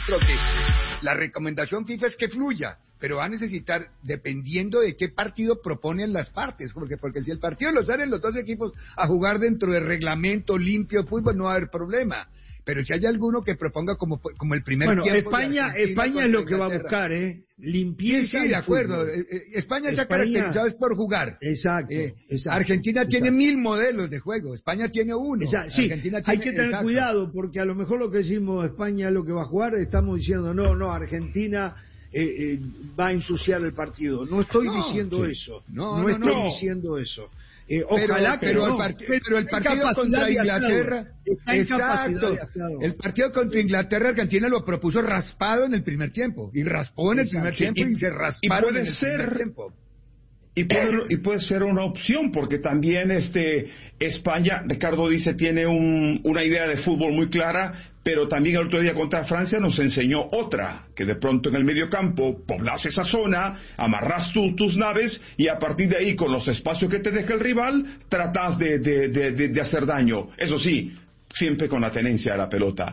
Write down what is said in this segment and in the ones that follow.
creo que la recomendación FIFA es que fluya, pero va a necesitar, dependiendo de qué partido proponen las partes, porque si el partido lo salen los dos equipos a jugar dentro del reglamento limpio fútbol, no va a haber problema. Pero si hay alguno que proponga como el primer tiempo... España es lo que va a buscar, limpieza. Sí, de acuerdo. España se ha caracterizado por jugar. Exacto. Argentina tiene 1000 modelos de juego, España tiene uno. Sí, hay que tener cuidado, porque a lo mejor lo que decimos España es lo que va a jugar, estamos diciendo, no, Argentina... va a ensuciar el partido. No estoy diciendo eso. No estoy diciendo eso. Ojalá pero el partido contra Inglaterra, exacto. El partido contra Inglaterra, Argentina lo propuso raspado en el primer tiempo y raspó en el primer tiempo y se rasparon en el primer tiempo. Y puede ser una opción, porque también España, Ricardo dice, tiene una idea de fútbol muy clara, pero también el otro día contra Francia nos enseñó otra, que de pronto en el medio campo poblas esa zona, amarras tus naves y a partir de ahí, con los espacios que te deja el rival, tratas de hacer daño. Eso sí, siempre con la tenencia de la pelota.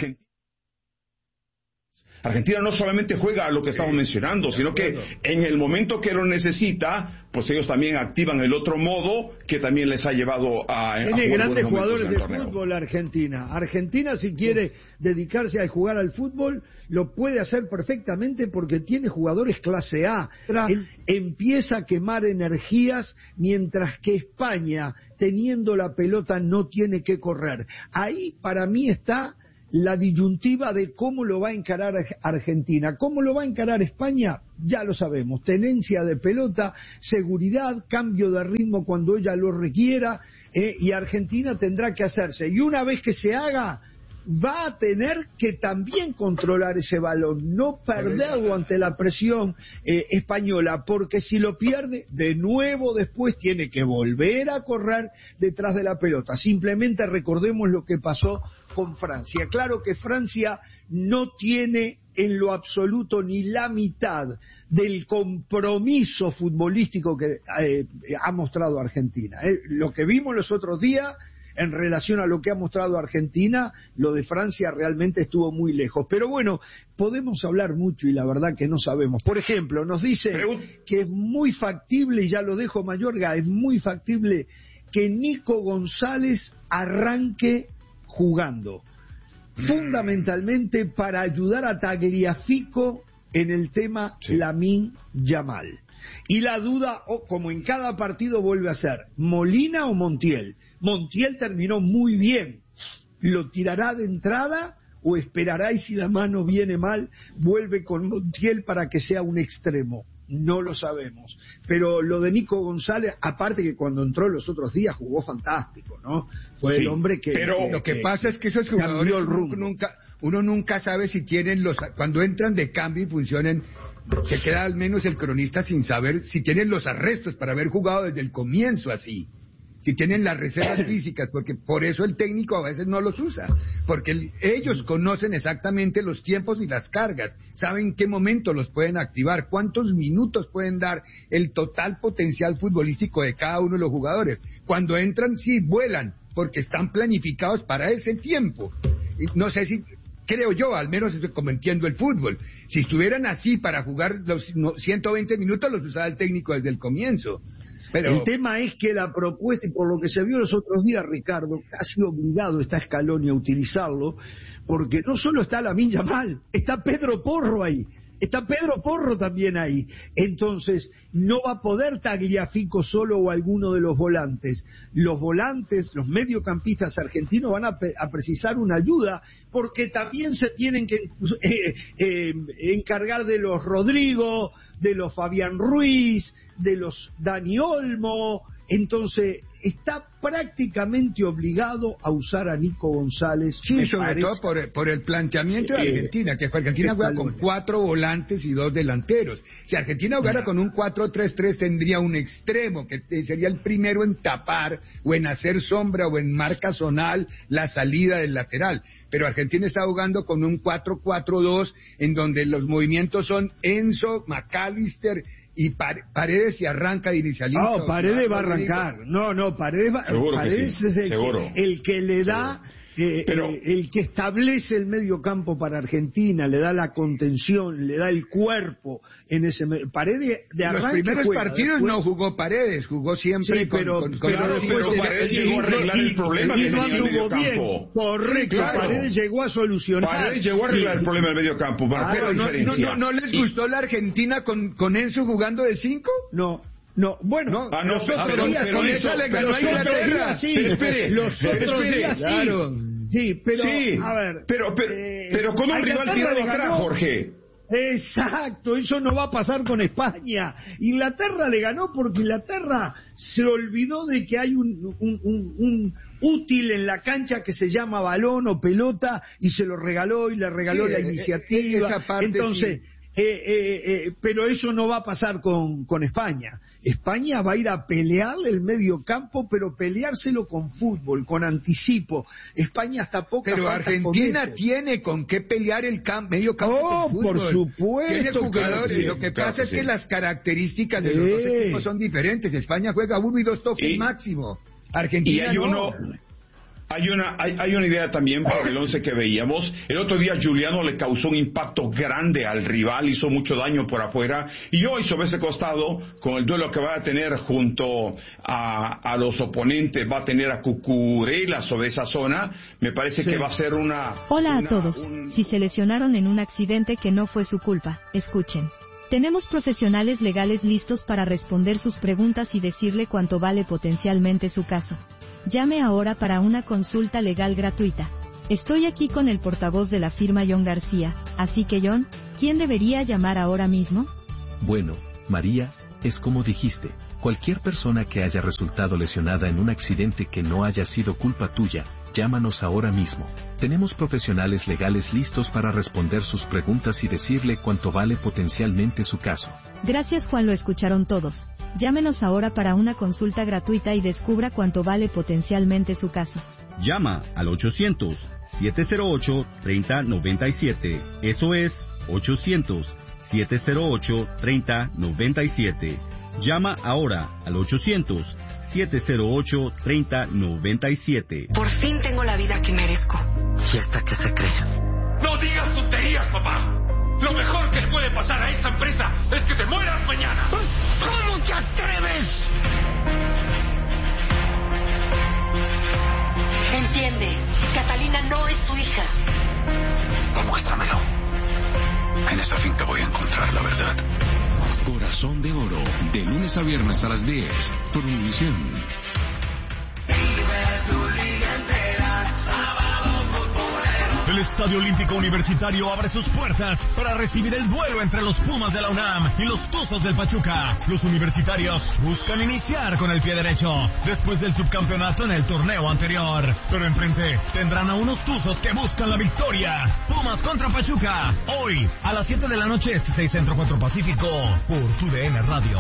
Argentina no solamente juega lo que estamos mencionando, sino que en el momento que lo necesita, pues ellos también activan el otro modo que también les ha llevado a tiene grandes jugadores de fútbol Argentina. Argentina, si quiere dedicarse a jugar al fútbol, lo puede hacer perfectamente porque tiene jugadores clase A. Él empieza a quemar energías, mientras que España, teniendo la pelota, no tiene que correr. Ahí para mí está la disyuntiva de cómo lo va a encarar Argentina. ¿Cómo lo va a encarar España? Ya lo sabemos. Tenencia de pelota, seguridad, cambio de ritmo cuando ella lo requiera, y Argentina tendrá que hacerse. Y una vez que se haga, va a tener que también controlar ese balón, no perderlo ante la presión española, porque si lo pierde, de nuevo después tiene que volver a correr detrás de la pelota. Simplemente recordemos lo que pasó con Francia. Claro que Francia no tiene en lo absoluto ni la mitad del compromiso futbolístico que ha mostrado Argentina. Lo que vimos los otros días en relación a lo que ha mostrado Argentina, lo de Francia realmente estuvo muy lejos. Pero bueno, podemos hablar mucho y la verdad que no sabemos. Por ejemplo, nos dicen que es muy factible, y ya lo dejo Mayorga, es muy factible que Nico González arranque jugando, fundamentalmente para ayudar a Tagliafico en el tema Lamine Yamal. Y la duda, como en cada partido, vuelve a ser Molina o Montiel. Montiel terminó muy bien, ¿lo tirará de entrada o esperará y si la mano viene mal vuelve con Montiel para que sea un extremo? No lo sabemos, pero lo de Nico González, aparte que cuando entró los otros días jugó fantástico, ¿no? Fue el hombre que... Pero lo que pasa es que esos jugadores uno nunca sabe si tienen cuando entran de cambio y funcionan, se queda al menos el cronista sin saber si tienen los arrestos para haber jugado desde el comienzo así, si tienen las reservas físicas, porque por eso el técnico a veces no los usa, porque ellos conocen exactamente los tiempos y las cargas, saben qué momento los pueden activar, cuántos minutos pueden dar, el total potencial futbolístico de cada uno de los jugadores. Cuando entran, sí, vuelan, porque están planificados para ese tiempo. No sé si... Creo yo, al menos eso como entiendo el fútbol. Si estuvieran así para jugar los 120 minutos, los usaba el técnico desde el comienzo. Pero... El tema es que la propuesta, y por lo que se vio los otros días, Ricardo, casi obligado está Scaloni a utilizarlo, porque no solo está Lamine Yamal, está Pedro Porro ahí. Está Pedro Porro también ahí. Entonces, no va a poder Tagliafico solo o alguno de los volantes. Los volantes, los mediocampistas argentinos van a precisar una ayuda, porque también se tienen que encargar de los Rodrigo, de los Fabián Ruiz, de los Dani Olmo. Entonces, está prácticamente obligado a usar a Nico González. Sí, sobre todo por el planteamiento de Argentina, que Argentina juega con 4 volantes y 2 delanteros. Si Argentina jugara con un 4-3-3, tendría un extremo, que sería el primero en tapar, o en hacer sombra, o en marca zonal, la salida del lateral. Pero Argentina está jugando con un 4-4-2, en donde los movimientos son Enzo, McAllister y Paredes, y arranca de inicialista. No, Paredes va a arrancar. No, Paredes seguro Paredes sí, es el que le da el que establece el medio campo para Argentina, le da la contención, le da el cuerpo en ese Paredes de arranque. Los primeros partidos después... no jugó Paredes, jugó siempre pero Paredes llegó a arreglar el problema que tenía el medio campo. Correcto, claro. Paredes llegó a solucionar. Paredes llegó a arreglar el problema del medio campo. ¿No les gustó la Argentina con Enzo jugando de 5? No, bueno, los otros días con eso le ganó a Inglaterra. Sí, los otros días sí. Claro. Sí, pero a ver, pero con un rival tirado atrás, Jorge. Exacto, eso no va a pasar con España. Inglaterra le ganó porque Inglaterra se olvidó de que hay un útil en la cancha que se llama balón o pelota y se lo regaló y le regaló la iniciativa. Esa parte, entonces, pero eso no va a pasar con España. España va a ir a pelearle el medio campo, pero peleárselo con fútbol, con anticipo. España hasta poca. Pero Argentina tiene con qué pelear el medio campo. Por supuesto. Tiene jugadores. Lo que pasa es que las características de los dos equipos son diferentes. España juega 1 y 2 toques máximo. Argentina Hay una idea también por el 11 que veíamos. El otro día Giuliano le causó un impacto grande al rival, hizo mucho daño por afuera, y hoy sobre ese costado, con el duelo que va a tener junto a los oponentes, va a tener a Cucurella sobre esa zona, me parece que va a ser una... Hola a todos, si se lesionaron en un accidente que no fue su culpa, escuchen. Tenemos profesionales legales listos para responder sus preguntas y decirle cuánto vale potencialmente su caso. Llame ahora para una consulta legal gratuita. Estoy aquí con el portavoz de la firma John García, así que John, ¿quién debería llamar ahora mismo? Bueno, María, es como dijiste, cualquier persona que haya resultado lesionada en un accidente que no haya sido culpa tuya, llámanos ahora mismo. Tenemos profesionales legales listos para responder sus preguntas y decirle cuánto vale potencialmente su caso. Gracias Juan, lo escucharon todos. Llámenos ahora para una consulta gratuita y descubra cuánto vale potencialmente su caso. Llama al 800-708-3097. Eso es 800-708-3097. Llama ahora al 800-708-3097. Por fin tengo la vida que merezco. ¿Y esta qué se cree? ¡No digas tonterías, papá! Lo mejor que le puede pasar a esta empresa es que te mueras mañana. ¿Cómo te atreves? Entiende, Catalina no es tu hija. Demuéstramelo. En esa finca voy a encontrar la verdad. Corazón de Oro, de lunes a viernes a las 10, por Univisión. El Estadio Olímpico Universitario abre sus puertas para recibir el duelo entre los Pumas de la UNAM y los Tuzos del Pachuca. Los universitarios buscan iniciar con el pie derecho, después del subcampeonato en el torneo anterior. Pero enfrente tendrán a unos Tuzos que buscan la victoria. Pumas contra Pachuca, hoy a las 7 de la noche, 6 Centro 4 Pacífico, por TUDN Radio.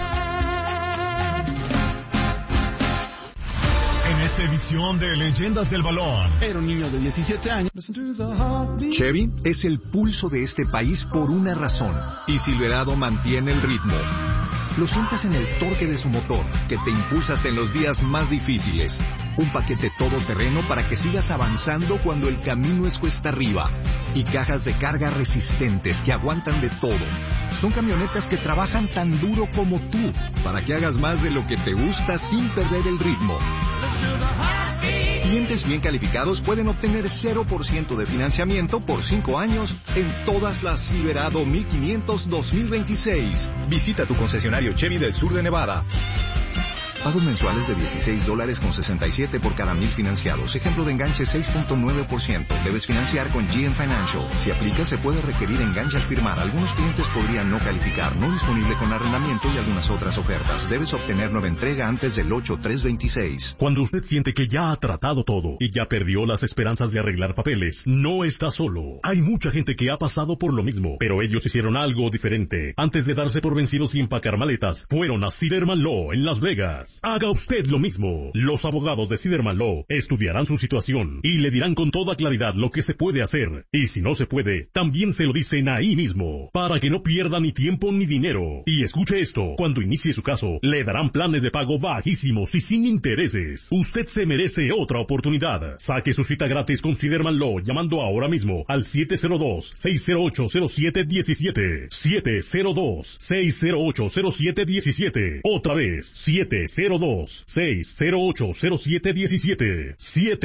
En esta edición de Leyendas del Balón, era un niño de 17 años. Chevy es el pulso de este país por una razón, y Silverado mantiene el ritmo. Lo sientes en el torque de su motor, que te impulsa hasta en los días más difíciles. Un paquete todoterreno para que sigas avanzando cuando el camino es cuesta arriba. Y cajas de carga resistentes que aguantan de todo. Son camionetas que trabajan tan duro como tú, para que hagas más de lo que te gusta sin perder el ritmo. Clientes bien calificados pueden obtener 0% de financiamiento por 5 años en todas las Silverado 1500 2026. Visita tu concesionario Chevy del sur de Nevada. Pagos mensuales de $16.67 por cada 1,000 financiados. Ejemplo de enganche 6.9%. Debes financiar con GM Financial. Si aplica, se puede requerir enganche al firmar. Algunos clientes podrían no calificar. No disponible con arrendamiento y algunas otras ofertas. Debes obtener nueva entrega antes del 8/3/26. Cuando usted siente que ya ha tratado todo y ya perdió las esperanzas de arreglar papeles, no está solo. Hay mucha gente que ha pasado por lo mismo, pero ellos hicieron algo diferente. Antes de darse por vencidos y empacar maletas, fueron a Silverman Law en Las Vegas. Haga usted lo mismo. Los abogados de Siderman Law estudiarán su situación y le dirán con toda claridad lo que se puede hacer. Y si no se puede, también se lo dicen ahí mismo, para que no pierda ni tiempo ni dinero. Y escuche esto, cuando inicie su caso, le darán planes de pago bajísimos y sin intereses. Usted se merece otra oportunidad. Saque su cita gratis con Siderman Law llamando ahora mismo al 702-608-0717. 702-608-0717. Otra vez, 702-608-0717.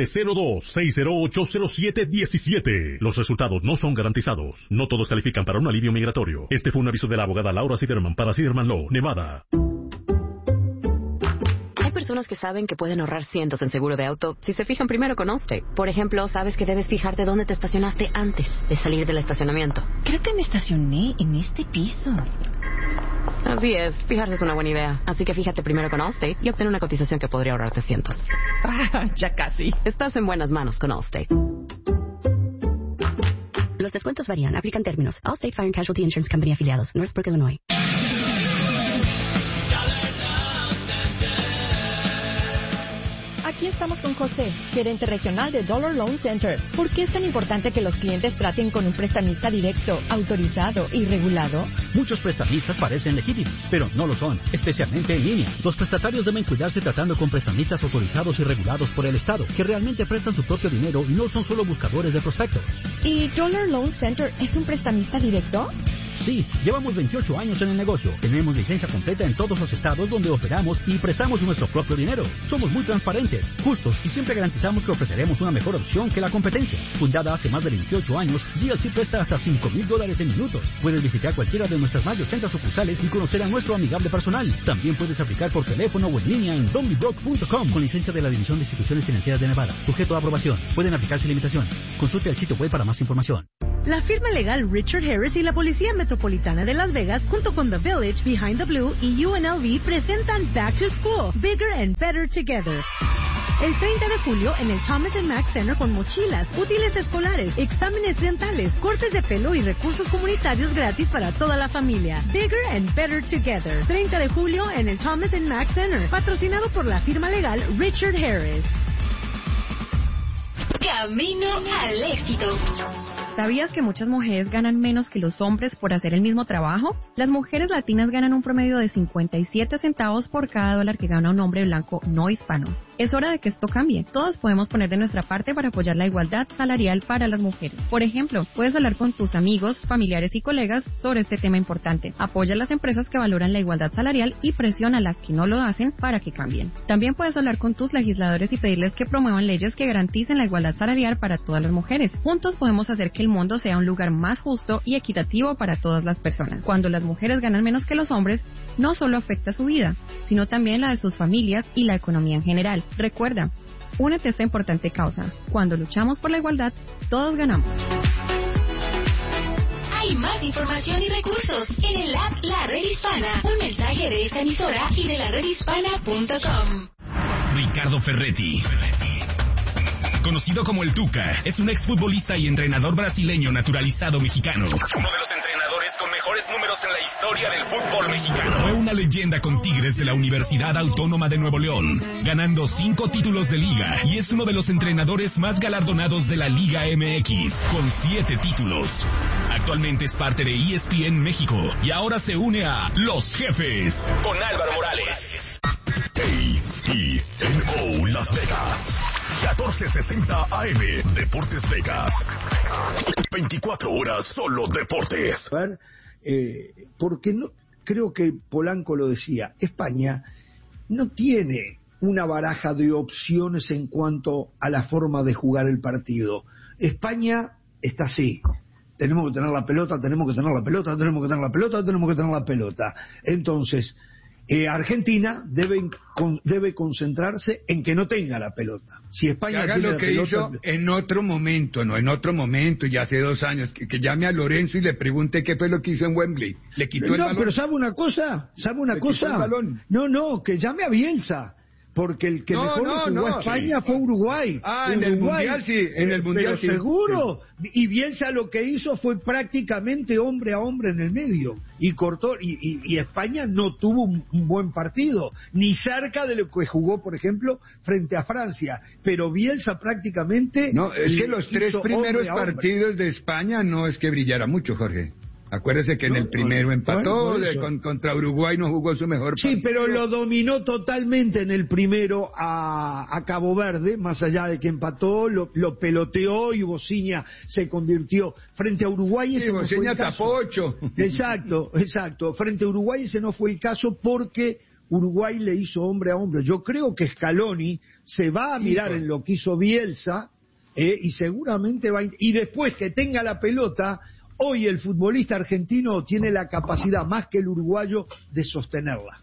702-608-0717. Los resultados no son garantizados. No todos califican para un alivio migratorio. Este fue un aviso de la abogada Laura Siderman para Siderman Law, Nevada. Hay personas que saben que pueden ahorrar cientos en seguro de auto si se fijan primero con Allstate. Por ejemplo, sabes que debes fijarte dónde te estacionaste antes de salir del estacionamiento. Creo que me estacioné en este piso. Así es, fijarse es una buena idea. Así que fíjate primero con Allstate y obtén una cotización que podría ahorrarte cientos. Ya casi. Estás en buenas manos con Allstate. Los descuentos varían. Aplican términos. Allstate Fire and Casualty Insurance Company afiliados. Northbrook, Illinois. Aquí estamos con José, gerente regional de Dollar Loan Center. ¿Por qué es tan importante que los clientes traten con un prestamista directo, autorizado y regulado? Muchos prestamistas parecen legítimos, pero no lo son, especialmente en línea. Los prestatarios deben cuidarse tratando con prestamistas autorizados y regulados por el Estado, que realmente prestan su propio dinero y no son solo buscadores de prospectos. ¿Y Dollar Loan Center es un prestamista directo? Sí, llevamos 28 años en el negocio. Tenemos licencia completa en todos los estados donde operamos y prestamos nuestro propio dinero. Somos muy transparentes, justos y siempre garantizamos que ofreceremos una mejor opción que la competencia. Fundada hace más de 28 años, DLC presta hasta $5,000 en minutos. Puedes visitar cualquiera de nuestras más de 80 sucursales y conocer a nuestro amigable personal. También puedes aplicar por teléfono o en línea en donbybroke.com con licencia de la División de Instituciones Financieras de Nevada. Sujeto a aprobación. Pueden aplicarse limitaciones. Consulte el sitio web para más información. La firma legal Richard Harris y la Policía Metropolitana de Las Vegas, junto con The Village, Behind the Blue y UNLV, presentan Back to School, Bigger and Better Together. El 30 de julio en el Thomas & Mack Center con mochilas, útiles escolares, exámenes dentales, cortes de pelo y recursos comunitarios gratis para toda la familia. Bigger and Better Together. 30 de julio en el Thomas & Mack Center, patrocinado por la firma legal Richard Harris. Camino al éxito. ¿Sabías que muchas mujeres ganan menos que los hombres por hacer el mismo trabajo? Las mujeres latinas ganan un promedio de 57 centavos por cada dólar que gana un hombre blanco no hispano. Es hora de que esto cambie. Todos podemos poner de nuestra parte para apoyar la igualdad salarial para las mujeres. Por ejemplo, puedes hablar con tus amigos, familiares y colegas sobre este tema importante. Apoya a las empresas que valoran la igualdad salarial y presiona a las que no lo hacen para que cambien. También puedes hablar con tus legisladores y pedirles que promuevan leyes que garanticen la igualdad salarial para todas las mujeres. Juntos podemos hacer que el mundo sea un lugar más justo y equitativo para todas las personas. Cuando las mujeres ganan menos que los hombres, no solo afecta su vida, sino también la de sus familias y la economía en general. Recuerda, únete a esta importante causa. Cuando luchamos por la igualdad, todos ganamos. Hay más información y recursos en el app La Red Hispana. Un mensaje de esta emisora y de la redhispana.com. Ricardo Ferretti, conocido como el Tuca, es un exfutbolista y entrenador brasileño naturalizado mexicano. Uno de los entrenadores con mejores números en la historia del fútbol mexicano. Fue una leyenda con Tigres de la Universidad Autónoma de Nuevo León, ganando 5 títulos de liga, y es uno de los entrenadores más galardonados de la Liga MX, con 7 títulos. Actualmente es parte de ESPN México y ahora se une a Los Jefes con Álvaro Morales. KENO Las Vegas, 1460 AM, Deportes Vegas. 24 horas solo deportes. A ver, porque no, creo que Polanco lo decía, España no tiene una baraja de opciones en cuanto a la forma de jugar el partido. España está así. Tenemos que tener la pelota, tenemos que tener la pelota, tenemos que tener la pelota, tenemos que tener la pelota. Entonces, Argentina debe concentrarse en que no tenga la pelota. Si España haga tiene lo que pelota, hizo en otro momento, ya hace 2 años, que llame a Lorenzo y le pregunte qué fue lo que hizo en Wembley. Le quitó el balón. No, pero ¿sabe una cosa? No, que llame a Bielsa. porque el que mejor jugó a España fue Uruguay. En el Mundial sí, en el Mundial sí. Seguro. Sí. Y Bielsa lo que hizo fue prácticamente hombre a hombre en el medio. Y cortó, y España no tuvo un buen partido, ni cerca de lo que jugó, por ejemplo, frente a Francia. Pero Bielsa prácticamente... No, es que los 3 primeros partidos de España no es que brillara mucho, Jorge. Acuérdese que en el primero empató, contra Uruguay no jugó su mejor partido. Sí, pero lo dominó totalmente en el primero a Cabo Verde, más allá de que empató, lo peloteó y Bociña se convirtió. Frente a Uruguay ese no fue el caso. Tapó 8. Exacto. Frente a Uruguay ese no fue el caso porque Uruguay le hizo hombre a hombre. Yo creo que Scaloni se va a mirar en lo que hizo Bielsa y seguramente va y después que tenga la pelota... Hoy el futbolista argentino tiene la capacidad, más que el uruguayo, de sostenerla.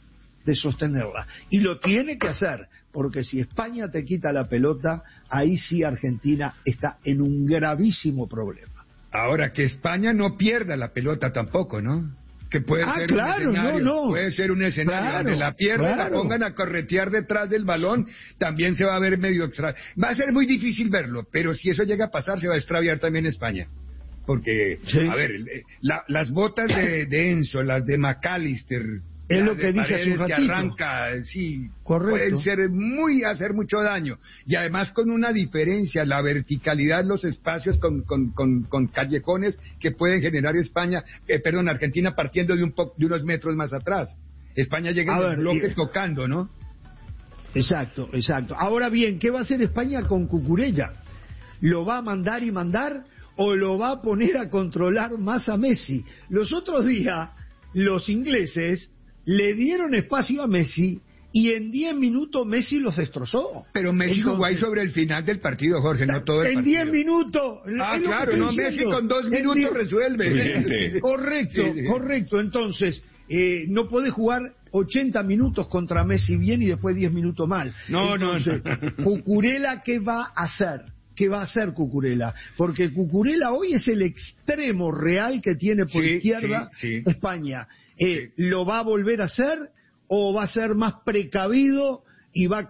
Y lo tiene que hacer, porque si España te quita la pelota, ahí sí Argentina está en un gravísimo problema. Ahora, que España no pierda la pelota tampoco, ¿no? Que puede ser un escenario, puede ser un escenario donde la pierdan, la pongan a corretear detrás del balón, también se va a ver medio extra. Va a ser muy difícil verlo, pero si eso llega a pasar, se va a extraviar también España. Porque, a ver, las botas de Enzo, las de McAllister, es lo que dije hace un ratito. Que arranca, pueden hacer mucho daño. Y además con una diferencia, la verticalidad, los espacios con callejones que pueden generar Argentina partiendo de unos metros más atrás. España llega en el bloque tocando, ¿no? Exacto. Ahora bien, ¿qué va a hacer España con Cucurella? ¿Lo va a mandar o lo va a poner a controlar más a Messi? Los otros días, los ingleses le dieron espacio a Messi y en 10 minutos Messi los destrozó. Pero Messi jugó ahí sobre el final del partido, Jorge, no todo el partido. En 10 minutos. Claro, Messi con 2 minutos resuelve. Correcto. Entonces, no podés jugar 80 minutos contra Messi bien y después 10 minutos mal. No. Cucurella, ¿qué va a hacer? ¿Qué va a hacer Cucurella? Porque Cucurella hoy es el extremo real que tiene por izquierda España. ¿Lo va a volver a hacer o va a ser más precavido y va a